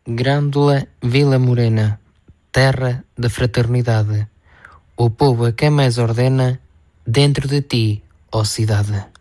Grândola Vila Morena, terra da fraternidade, o povo a quem mais ordena, dentro de ti, ó cidade.